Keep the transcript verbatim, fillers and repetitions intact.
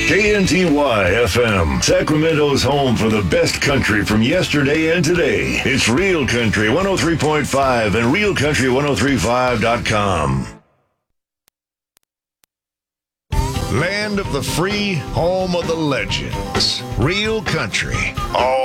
K N T Y F M, Sacramento's home for the best country from yesterday and today. It's Real Country one oh three point five and real country ten thirty-five dot com. Land of the free, home of the legends. Real Country. All